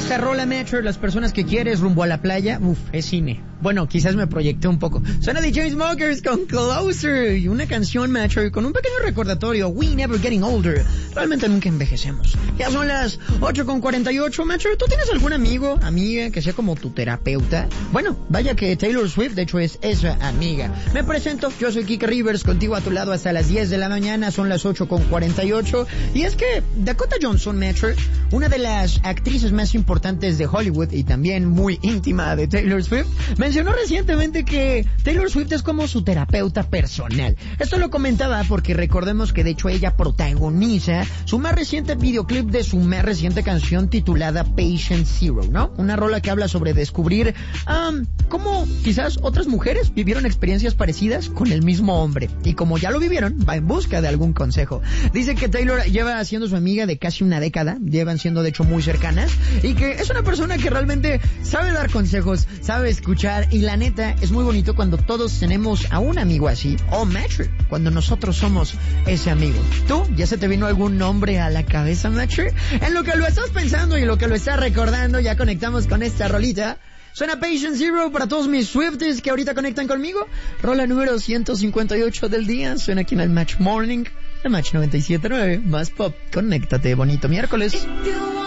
Esta rola, Metro, las personas que quieres rumbo a la playa, es cine. Bueno, quizás me proyecté un poco. Suena de Chainsmokers con Closer y una canción, Metro, con un pequeño recordatorio. We never getting older. Realmente nunca envejecemos. Ya son las 8:48, Metro. ¿Tú tienes algún amigo, amiga, que sea como tu terapeuta? Bueno, vaya que Taylor Swift, de hecho, es esa amiga. Me presento, yo soy Kike Rivers, contigo a tu lado hasta las 10 de la mañana, son las 8:48. Y es que Dakota Johnson, Metro, una de las actrices más importantes de Hollywood y también muy íntima de Taylor Swift, mencionó recientemente que Taylor Swift es como su terapeuta personal. Esto lo comentaba porque recordemos que de hecho ella protagoniza su más reciente videoclip de su más reciente canción titulada Patient Zero, ¿no? Una rola que habla sobre descubrir cómo quizás otras mujeres vivieron experiencias parecidas con el mismo hombre. Y como ya lo vivieron, va en busca de algún consejo. Dice que Taylor lleva siendo su amiga de casi una década, llevan siendo de hecho muy cercanas, y que es una persona que realmente sabe dar consejos, sabe escuchar, y la neta es muy bonito cuando todos tenemos a un amigo así, o Metro, cuando nosotros somos ese amigo. ¿Tú? ¿Ya se te vino algún nombre a la cabeza, Metro? En lo que lo estás pensando y lo que lo estás recordando, ya conectamos con esta rolita. Suena Patient Zero para todos mis Swifties que ahorita conectan conmigo. Rola número 158 del día, suena aquí en el Match Morning, el Match 97.9, más pop. Conéctate, bonito miércoles.